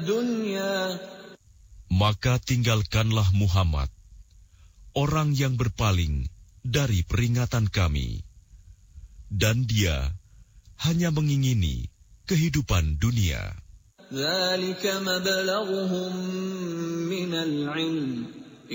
Maka tinggalkanlah Muhammad, orang yang berpaling dari peringatan kami, dan dia hanya mengingini kehidupan dunia. ذَلِكَ مَبْلَغُهُم مِّنَ الْعِلْمِ